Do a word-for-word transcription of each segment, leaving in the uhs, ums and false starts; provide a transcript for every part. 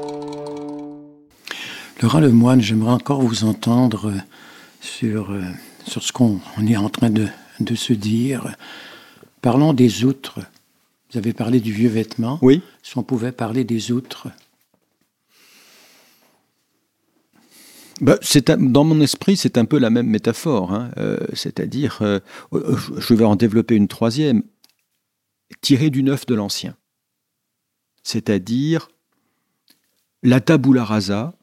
Laurent Lemoine, j'aimerais encore vous entendre sur, sur ce qu'on on est en train de, de se dire. Parlons des outres. Vous avez parlé du vieux vêtement. Oui. Si on pouvait parler des outres. Ben, c'est un, dans mon esprit, c'est un peu la même métaphore. Hein. Euh, c'est-à-dire, euh, je vais en développer une troisième, tirer du neuf de l'ancien. C'est-à-dire, la tabula rasa,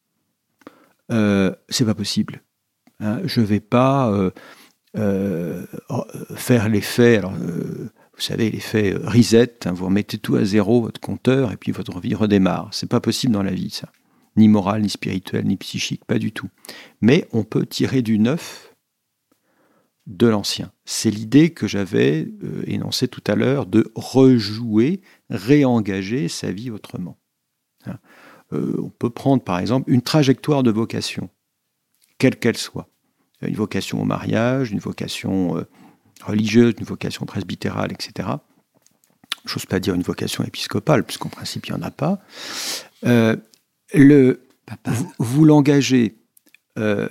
euh, c'est pas possible. Hein. Je vais pas euh, euh, faire l'effet, alors, euh, vous savez, l'effet reset, hein, vous remettez tout à zéro, votre compteur, et puis votre vie redémarre. C'est pas possible dans la vie, ça. Ni moral, ni spirituel, ni psychique, pas du tout. Mais on peut tirer du neuf de l'ancien. C'est l'idée que j'avais euh, énoncée tout à l'heure de rejouer, réengager sa vie autrement. Hein. Euh, on peut prendre par exemple une trajectoire de vocation, quelle qu'elle soit. Une vocation au mariage, une vocation euh, religieuse, une vocation presbytérale, et cetera. J'ose pas dire une vocation épiscopale, puisqu'en principe il n'y en a pas. Euh, Le, vous, vous l'engagez, euh,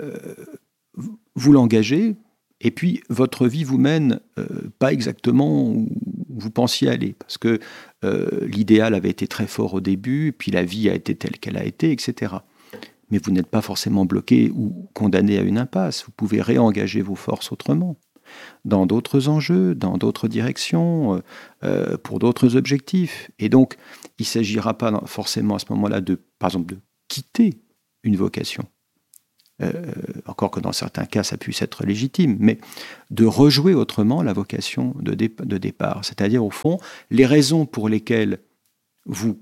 vous l'engagez, et puis votre vie vous mène euh, pas exactement où vous pensiez aller, parce que euh, l'idéal avait été très fort au début, puis la vie a été telle qu'elle a été, et cetera. Mais vous n'êtes pas forcément bloqué ou condamné à une impasse. Vous pouvez réengager vos forces autrement, dans d'autres enjeux, dans d'autres directions, euh, pour d'autres objectifs. Et donc, il ne s'agira pas forcément à ce moment-là de, par exemple, de quitter une vocation, euh, encore que dans certains cas ça puisse être légitime, mais de rejouer autrement la vocation de, dé- de départ. C'est-à-dire, au fond, les raisons pour lesquelles vous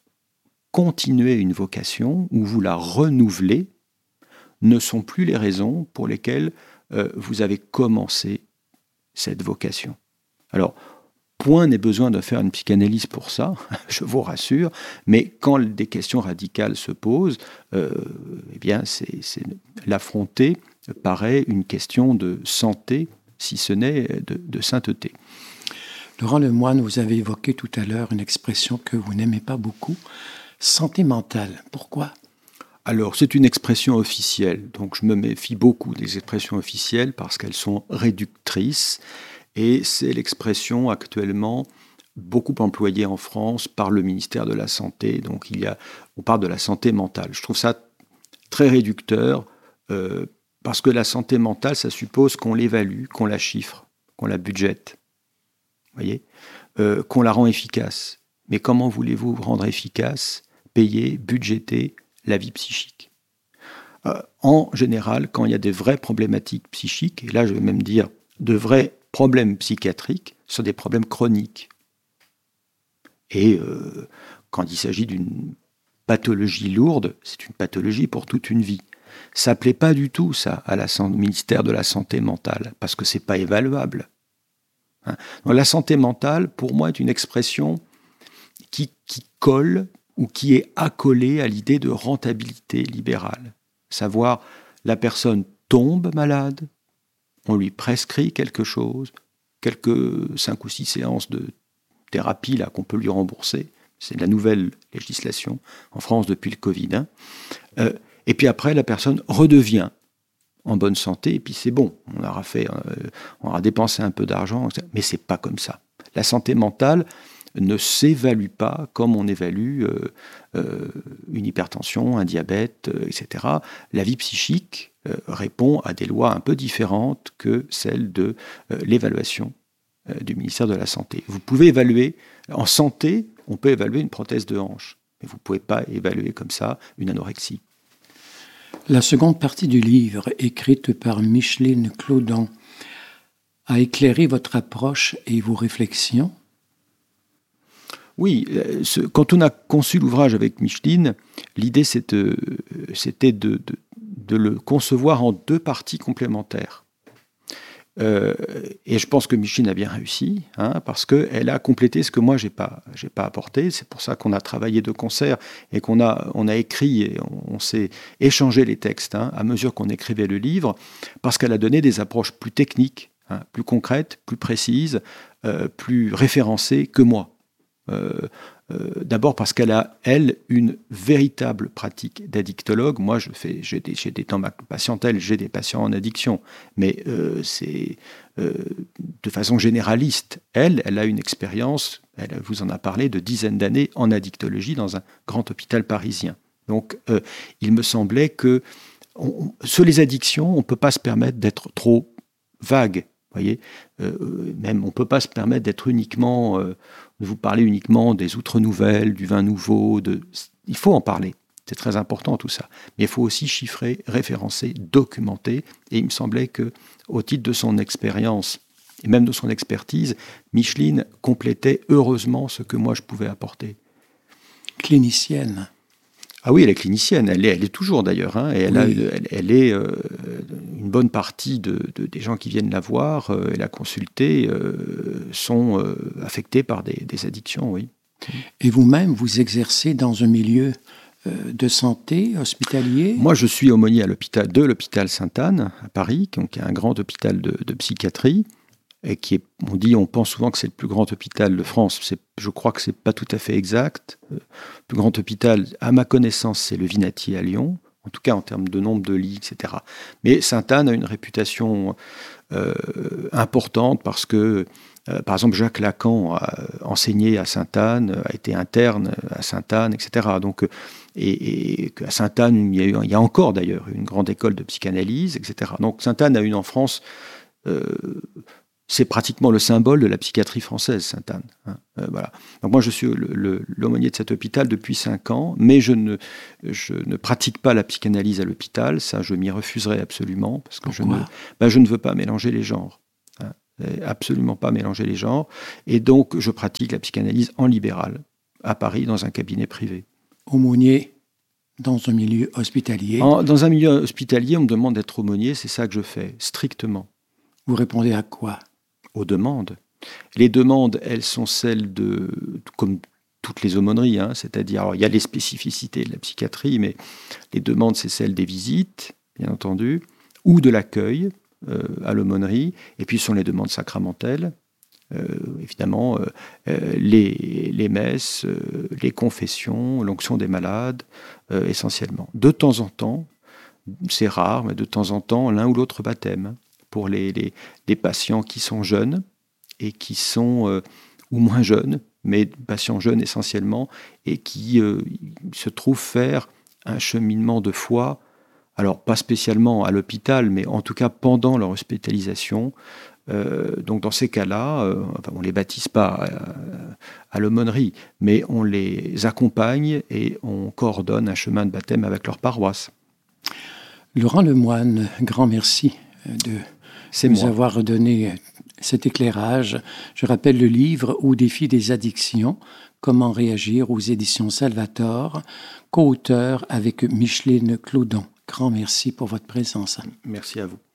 continuez une vocation ou vous la renouvelez ne sont plus les raisons pour lesquelles euh, vous avez commencé cette vocation. Alors, point n'est besoin de faire une psychanalyse pour ça, je vous rassure, mais quand des questions radicales se posent, euh, eh bien, c'est, c'est, l'affronter paraît une question de santé, si ce n'est de, de sainteté. Laurent Lemoine, vous avez évoqué tout à l'heure une expression que vous n'aimez pas beaucoup, santé mentale. Pourquoi ? Alors, c'est une expression officielle, donc je me méfie beaucoup des expressions officielles parce qu'elles sont réductrices. Et c'est l'expression actuellement beaucoup employée en France par le ministère de la Santé. Donc il y a, on parle de la santé mentale. Je trouve ça très réducteur euh, parce que la santé mentale, ça suppose qu'on l'évalue, qu'on la chiffre, qu'on la budgète, voyez, euh, qu'on la rend efficace. Mais comment voulez-vous rendre efficace, payer, budgéter la vie psychique ? euh, En général, quand il y a des vraies problématiques psychiques, et là je vais même dire de vrais problèmes psychiatriques sont des problèmes chroniques. Et euh, quand il s'agit d'une pathologie lourde, c'est une pathologie pour toute une vie. Ça ne plaît pas du tout, ça, à la, au ministère de la Santé mentale, parce que ce n'est pas évaluable. Hein. Donc, la santé mentale, pour moi, est une expression qui, qui colle ou qui est accolée à l'idée de rentabilité libérale. Savoir, la personne tombe malade, on lui prescrit quelque chose, quelques cinq ou six séances de thérapie là, qu'on peut lui rembourser. C'est la nouvelle législation en France depuis le Covid. Hein. Euh, et puis après, la personne redevient en bonne santé, et puis c'est bon. On aura, fait, euh, on aura dépensé un peu d'argent, mais c'est pas comme ça. La santé mentale ne s'évalue pas comme on évalue euh, euh, une hypertension, un diabète, euh, et cetera. La vie psychique euh, répond à des lois un peu différentes que celles de euh, l'évaluation euh, du ministère de la Santé. Vous pouvez évaluer, en santé, on peut évaluer une prothèse de hanche, mais vous ne pouvez pas évaluer comme ça une anorexie. La seconde partie du livre, écrite par Micheline Clodon, a éclairé votre approche et vos réflexions. Oui, ce, quand on a conçu l'ouvrage avec Micheline, l'idée c'était, c'était de, de, de le concevoir en deux parties complémentaires. Euh, et je pense que Micheline a bien réussi, hein, parce qu'elle a complété ce que moi j'ai pas, j'ai pas apporté. C'est pour ça qu'on a travaillé de concert et qu'on a, on a écrit et on, on s'est échangé les textes hein, à mesure qu'on écrivait le livre, parce qu'elle a donné des approches plus techniques, hein, plus concrètes, plus précises, euh, plus référencées que moi. Euh, Euh, d'abord parce qu'elle a, elle, une véritable pratique d'addictologue. Moi, je fais, j'ai des, j'ai des, dans ma patientèle, j'ai des patients en addiction, mais euh, c'est euh, de façon généraliste. Elle, elle a une expérience, elle vous en a parlé, de dizaines d'années en addictologie dans un grand hôpital parisien. Donc, euh, il me semblait que on, sur les addictions, on ne peut pas se permettre d'être trop vague. Voyez, euh, même on ne peut pas se permettre d'être uniquement, euh, de vous parler uniquement des outres nouvelles, du vin nouveau. De... Il faut en parler, c'est très important tout ça. Mais il faut aussi chiffrer, référencer, documenter. Et il me semblait que, au titre de son expérience et même de son expertise, Micheline complétait heureusement ce que moi je pouvais apporter. Clinicienne. Ah oui, elle est clinicienne, elle est, elle est toujours d'ailleurs, hein, et elle, oui. a, elle, elle est euh, une bonne partie de, de, des gens qui viennent la voir euh, et la consulter euh, sont euh, affectés par des, des addictions, oui. Et vous-même, vous exercez dans un milieu euh, de santé hospitalier? Moi, je suis aumônier à l'hôpital, de l'hôpital Sainte-Anne à Paris, qui est un grand hôpital de, de psychiatrie. Et qui est, on dit, on pense souvent que c'est le plus grand hôpital de France. C'est, je crois que c'est pas tout à fait exact. Le plus grand hôpital, à ma connaissance, c'est le Vinatier à Lyon, en tout cas en termes de nombre de lits, et cetera. Mais Sainte-Anne a une réputation euh, importante parce que, euh, par exemple, Jacques Lacan a enseigné à Sainte-Anne, a été interne à Sainte-Anne, et cetera. Donc, et, et à Sainte-Anne, il y a, eu, il y a encore d'ailleurs une grande école de psychanalyse, et cetera. Donc Sainte-Anne a une en France. Euh, C'est pratiquement le symbole de la psychiatrie française, Sainte-Anne. Hein, euh, voilà. Donc moi, je suis le, le, l'aumônier de cet hôpital depuis cinq ans, mais je ne, je ne pratique pas la psychanalyse à l'hôpital. Ça, je m'y refuserai absolument, parce que je ne, ben, je ne veux pas mélanger les genres. Hein, absolument pas mélanger les genres. Et donc, je pratique la psychanalyse en libéral, à Paris, dans un cabinet privé. Aumônier dans un milieu hospitalier. En, dans un milieu hospitalier, on me demande d'être aumônier, c'est ça que je fais, strictement. Vous répondez à quoi? Aux demandes. Les demandes, elles sont celles de, comme toutes les aumôneries, hein, c'est-à-dire, alors, il y a les spécificités de la psychiatrie, mais les demandes, c'est celles des visites, bien entendu, ou de l'accueil euh, à l'aumônerie, et puis ce sont les demandes sacramentelles, euh, évidemment, euh, les, les messes, euh, les confessions, l'onction des malades, euh, essentiellement. De temps en temps, c'est rare, mais de temps en temps, l'un ou l'autre baptême, pour les, les, les patients qui sont jeunes et qui sont, euh, ou moins jeunes, mais patients jeunes essentiellement, et qui euh, se trouvent faire un cheminement de foi, alors pas spécialement à l'hôpital, mais en tout cas pendant leur hospitalisation. Euh, donc dans ces cas-là, euh, enfin, on ne les baptise pas à, à l'aumônerie, mais on les accompagne et on coordonne un chemin de baptême avec leur paroisse. Laurent Lemoine, grand merci de C'est nous moi. avoir donné cet éclairage. Je rappelle le livre « Au défi des addictions, comment réagir » aux éditions Salvator, co-auteur avec Micheline Clodon. Grand merci pour votre présence. Merci à vous.